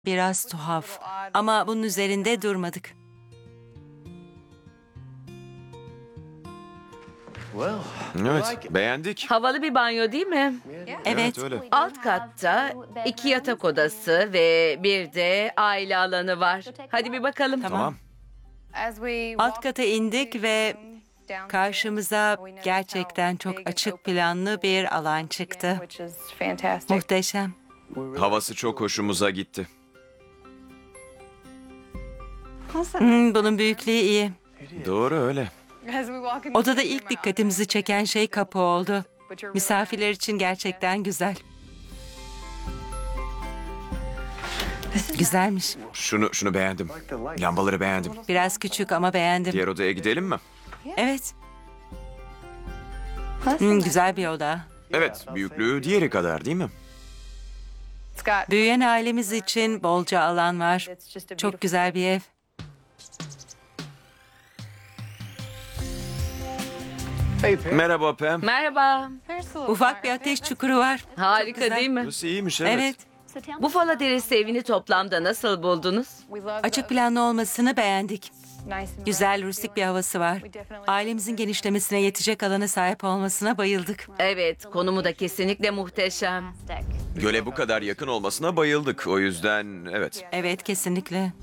Biraz tuhaf ama bunun üzerinde durmadık. Evet, beğendik. Havalı bir banyo değil mi? Evet, öyle. Alt katta 2 yatak odası ve bir de aile alanı var. Hadi bir bakalım. tamam. Alt kata indik ve karşımıza gerçekten çok açık planlı bir alan çıktı. Muhteşem. Havası çok hoşumuza gitti. Bunun büyüklüğü iyi. Doğru öyle. Odada ilk dikkatimizi çeken şey kapı oldu. Misafirler için gerçekten güzel. Güzelmiş. Şunu beğendim. Lambaları beğendim. Biraz küçük ama beğendim. Diğer odaya gidelim mi? Evet. Güzel bir oda. Evet, büyüklüğü diğeri kadar değil mi? Büyüyen ailemiz için bolca alan var. Çok güzel bir ev. Merhaba Pam. Merhaba. Ufak bir ateş çukuru var. Harika güzel. değil mi? Burası iyiymiş, evet. Evet. Bufalo derisi evini toplamda nasıl buldunuz? Açık planlı olmasını beğendik. Güzel, rustik bir havası var. Ailemizin genişlemesine yetecek alana sahip olmasına bayıldık. Evet, konumu da kesinlikle muhteşem. Göle bu kadar yakın olmasına bayıldık. O yüzden evet. Evet, kesinlikle.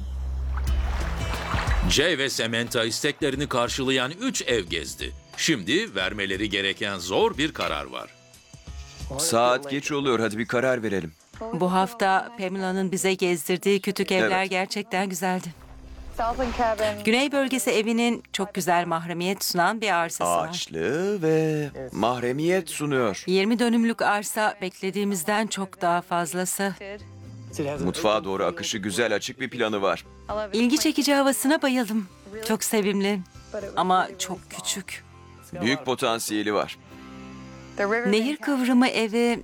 Jay ve Samantha isteklerini karşılayan 3 ev gezdi. Şimdi vermeleri gereken zor bir karar var. Saat geç oluyor. Hadi bir karar verelim. Bu hafta Pamela'nın bize gezdirdiği küçük evler Evet. gerçekten güzeldi. Güney bölgesi evinin çok güzel mahremiyet sunan bir arsası var. Ağaçlı ve mahremiyet sunuyor. 20 dönümlük arsa beklediğimizden çok daha fazlası. Mutfağa doğru akışı güzel, açık bir planı var. İlgi çekici havasına bayıldım. Çok sevimli ama çok küçük. Büyük potansiyeli var. Nehir kıvrımı evi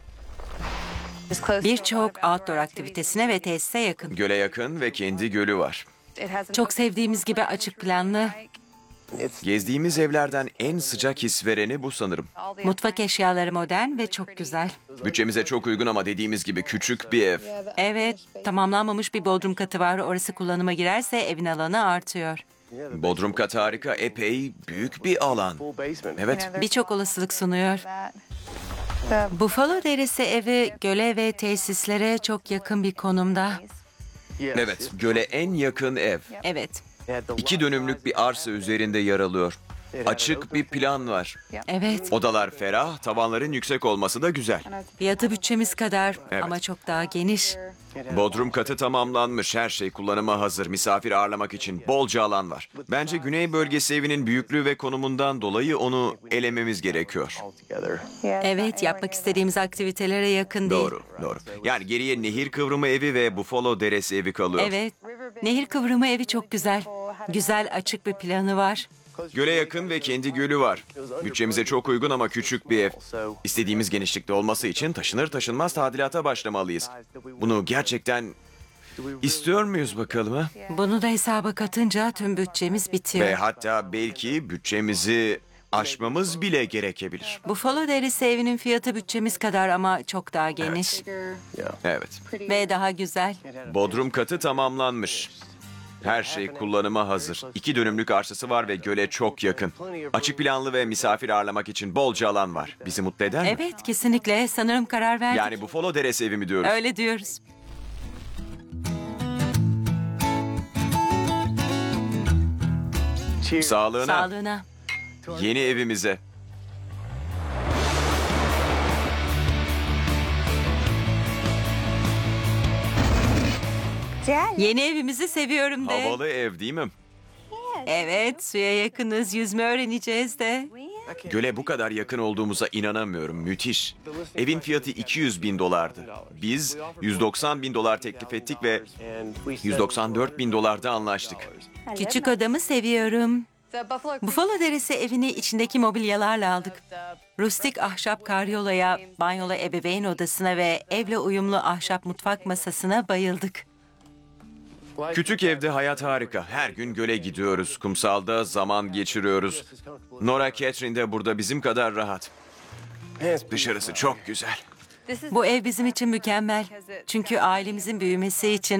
birçok outdoor aktivitesine ve tesise yakın. Göle yakın ve kendi gölü var. Çok sevdiğimiz gibi açık planlı. Gezdiğimiz evlerden en sıcak his vereni bu sanırım. Mutfak eşyaları modern ve çok güzel. Bütçemize çok uygun ama dediğimiz gibi küçük bir ev. Evet, tamamlanmamış bir bodrum katı var. Orası kullanıma girerse evin alanı artıyor. Bodrum katı harika, epey büyük bir alan. Evet, Birçok olasılık sunuyor. Buffalo Deresi evi göle ve tesislere çok yakın bir konumda. evet, göle en yakın ev. Evet, 2 dönümlük bir arsa üzerinde yer alıyor. Açık bir plan var. evet. Odalar ferah, tavanların yüksek olması da güzel. Fiyatı bütçemiz kadar Evet. ama çok daha geniş. Bodrum katı tamamlanmış, her şey kullanıma hazır. Misafir ağırlamak için bolca alan var. Bence güney bölgesi evinin büyüklüğü ve konumundan dolayı onu elememiz gerekiyor. Evet, yapmak istediğimiz aktivitelere yakın değil. Doğru, doğru. Yani geriye nehir kıvrımı evi ve Buffalo Deresi evi kalıyor. Evet, nehir kıvrımı evi çok güzel. Güzel, açık bir planı var. Göle yakın ve kendi gölü var. Bütçemize çok uygun ama küçük bir ev. İstediğimiz genişlikte olması için taşınır taşınmaz tadilata başlamalıyız. Bunu gerçekten istiyor muyuz bakalım ha? Bunu da hesaba katınca tüm bütçemiz bitiyor. Ve hatta belki bütçemizi aşmamız bile gerekebilir. Buffalo Derisi evinin fiyatı bütçemiz kadar ama çok daha geniş Evet. ve daha güzel. Bodrum katı tamamlanmış. Her şey kullanıma hazır. 2 dönümlük arsası var ve göle çok yakın. Açık planlı ve misafir ağırlamak için bolca alan var. Bizi mutlu eder mi? Evet, kesinlikle. Sanırım karar verdik. Yani Buffalo Deresi evi mi diyoruz? Öyle diyoruz. Sağlığına, Sağlığına. yeni evimize. Yeni evimizi seviyorum de. Havalı ev değil mi? Evet, suya yakınız. Yüzme öğreneceğiz de. Göle bu kadar yakın olduğumuza inanamıyorum. Müthiş. Evin fiyatı 200 bin dolardı. Biz 190 bin dolar teklif ettik ve 194 bin dolarda anlaştık. Küçük odamı seviyorum. Buffalo Deresi evini içindeki mobilyalarla aldık. Rustik ahşap karyolaya, banyolu ebeveyn odasına ve evle uyumlu ahşap mutfak masasına bayıldık. Küçük evde hayat harika. Her gün göle gidiyoruz. Kumsalda zaman geçiriyoruz. Nora Catherine de burada bizim kadar rahat. Dışarısı çok güzel. Bu ev bizim için mükemmel. Çünkü ailemizin büyümesi için